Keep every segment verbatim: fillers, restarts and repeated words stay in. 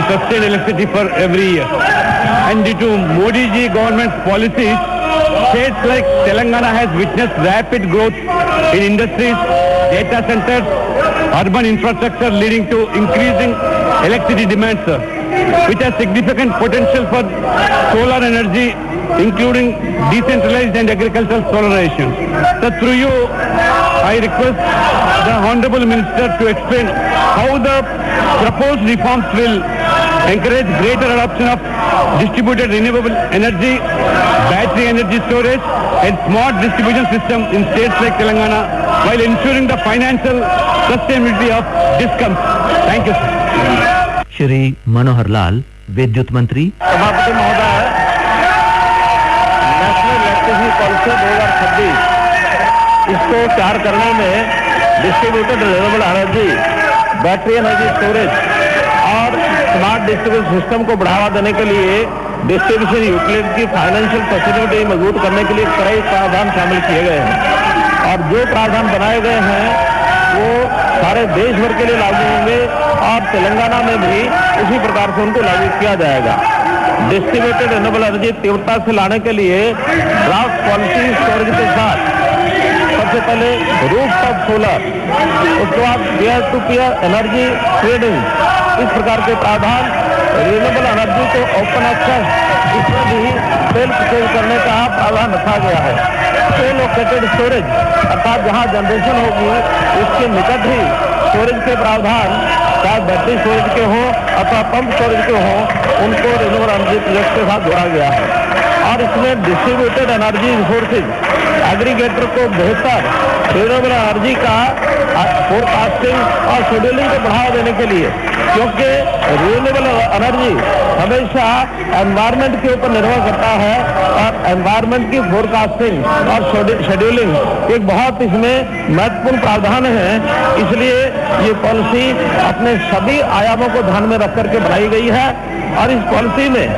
sustained electricity for every year. And due to Modi ji government's policies, states like Telangana has witnessed rapid growth in industries, data centers, urban infrastructure leading to increasing electricity demand, sir, which has significant potential for solar energy, including decentralized and agricultural solarization. So through you, I request the Honorable Minister to explain how the proposed reforms will encourage greater adoption of distributed renewable energy, battery energy storage and smart distribution system in states like Telangana while ensuring the financial sustainability of DISCOMs. Thank you, sir. Shri Manohar Lal, विद्युत मंत्री। सभापति महोदय, national electricity policy दो हजार छब्बीस इसको तैयार करने में distributed renewable energy, battery energy storage और स्मार्ट डिस्ट्रीब्यूशन सिस्टम को बढ़ावा देने के लिए डिस्ट्रीब्यूशन यूटिलिटी की फाइनेंशियल फैसिलिटी मजबूत करने के लिए कई प्रावधान शामिल किए गए हैं और जो प्रावधान बनाए गए हैं वो सारे देश भर के लिए लागू होंगे और तेलंगाना में भी उसी प्रकार से उनको लागू किया जाएगा। डिस्ट्रीब्यूटेड रिन्यूएबल एनर्जी तीव्रता से लाने के लिए ड्राफ्ट पॉलिसी स्टोरेज के साथ सबसे पहले रूफटॉप सोलर, उसके बाद peer to peer energy trading, इस प्रकार के प्रावधान, रिन्यूएबल एनर्जी को ओपन एक्सेस, इसमें भी सेल्फ परचेज करने का प्रावधान रखा गया है। को लोकेटेड स्टोरेज अर्थात जहां जनरेशन होगी उसके निकट ही स्टोरेज के प्रावधान, चाहे बैटरी स्टोरेज के हों अथवा पंप स्टोरेज के हों, उनको रिन्यूएबल एनर्जी प्रोजेक्ट के साथ जोड़ा गया है। और इसमें डिस्ट्रीब्यूटेड एनर्जी रिसोर्सेज एग्रीगेटर को बेहतर रिन्यूएबल एनर्जी का फोरकास्टिंग और शेड्यूलिंग को बढ़ावा देने के लिए, क्योंकि रिन्यूएबल एनर्जी हमेशा एनवायरनमेंट के ऊपर निर्भर करता है और एनवायरनमेंट की फोरकास्टिंग और शेड्यूलिंग एक बहुत इसमें महत्वपूर्ण प्रावधान है। इसलिए ये पॉलिसी अपने सभी आयामों को ध्यान में रख करके बनाई गई है और इस पॉलिसी में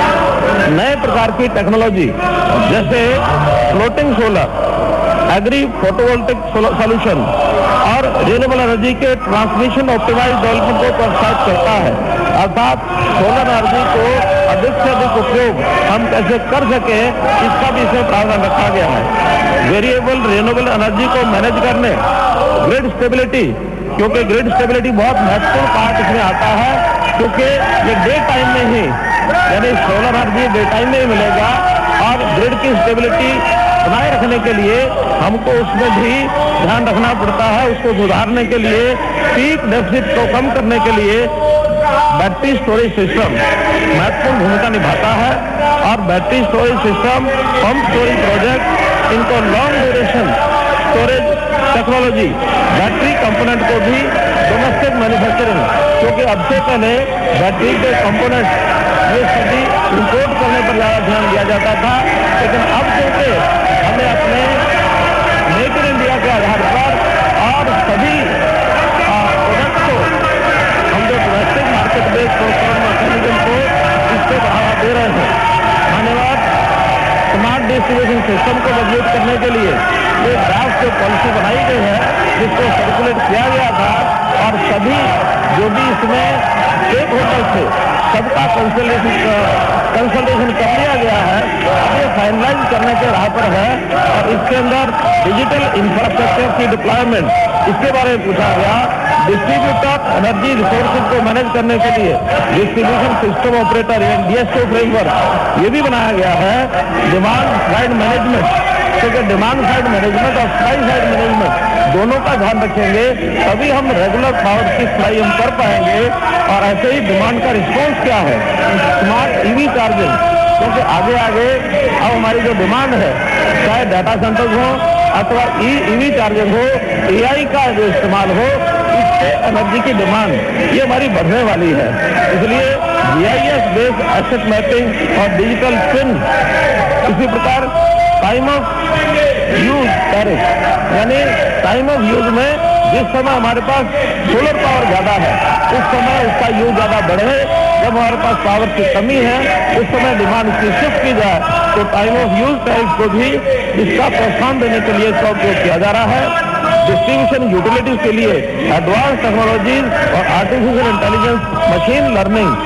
नए प्रकार की टेक्नोलॉजी जैसे floating solar, agree photovoltaic solution और रिन्यूएबल एनर्जी के ट्रांसमिशन ऑप्टिमाइज डेवलपमेंट को प्रोत्साहित करता है। अर्थात सोलर एनर्जी को अधिक से अधिक उपयोग हम कैसे कर सके, इसका भी इसमें प्रावधान रखा गया है। वेरिएबल रिन्यूएबल एनर्जी को मैनेज करने, ग्रिड स्टेबिलिटी, क्योंकि ग्रिड स्टेबिलिटी बहुत महत्वपूर्ण पार्ट इसमें आता है, क्योंकि ये डे टाइम में ही यानी सोलर एनर्जी डे टाइम में ही मिलेगा और ग्रिड की स्टेबिलिटी बनाए रखने के लिए हमको उसमें भी ध्यान रखना पड़ता है। उसको सुधारने के लिए, पीक डेफिसिट को कम करने के लिए बैटरी स्टोरेज सिस्टम महत्वपूर्ण भूमिका निभाता है और battery storage system, pump storage project, इनको long duration storage technology, battery component को भी डोमेस्टिक मैन्युफैक्चरिंग, क्योंकि अब से पहले बैटरी के कंपोनेंट ये सभी इंपोर्ट करने पर ज़्यादा ध्यान दिया जाता था, लेकिन अब क्योंकि हमें अपने मेक इन इंडिया के आधार पर और सभी प्रोडक्ट को हम जो domestic market based procurement mechanism को इसको बढ़ावा दे रहे हैं। धन्यवाद। स्मार्ट डिस्ट्रीब्यूशन सिस्टम को मजबूत करने के लिए ये ड्राफ्ट जो पॉलिसी बनाई गई है, जिसको सर्कुलेट किया गया था और सभी जो भी इसमें स्टेक होल्डर थे सबका कंसल्टेशन कंसल्टेशन कर लिया गया है। अब ये फाइनलाइज करने के राह पर है और इसके अंदर डिजिटल इंफ्रास्ट्रक्चर की डिप्लॉयमेंट, इसके बारे में पूछा गया। डिस्ट्रीब्यूटर एनर्जी रिसोर्सेज को मैनेज करने के लिए distribution system operator DSO framework ये भी बनाया गया है। डिमांड साइड मैनेजमेंट, क्योंकि डिमांड साइड मैनेजमेंट और सप्लाई साइड मैनेजमेंट दोनों का ध्यान रखेंगे तभी हम रेगुलर पावर की सप्लाई हम कर पाएंगे। और ऐसे ही डिमांड का रिस्पॉन्स क्या है, स्मार्ट ईवी चार्जिंग, क्योंकि आगे आगे अब हमारी जो डिमांड है, चाहे डाटा सेंटर्स हो अथवा ई ईवी चार्जिंग हो, एआई का जो इस्तेमाल हो, इससे एनर्जी की डिमांड ये हमारी बढ़ने वाली है। इसलिए जीआईएस बेस्ड एसेट मैपिंग और डिजिटल ट्विन, इसी प्रकार टाइम ऑफ यूज टैरिफ, यानी टाइम ऑफ यूज में जिस समय हमारे पास सोलर पावर ज्यादा है उस समय उसका यूज ज्यादा बढ़े, जब हमारे पास पावर की कमी है उस समय डिमांड की शिफ्ट की जाए, तो टाइम ऑफ यूज टैरिफ को भी इसका प्रोत्साहन देने के लिए इसका उपयोग किया जा रहा है। डिस्ट्रीब्यूशन यूटिलिटीज के लिए एडवांस टेक्नोलॉजीज और आर्टिफिशियल इंटेलिजेंस, मशीन लर्निंग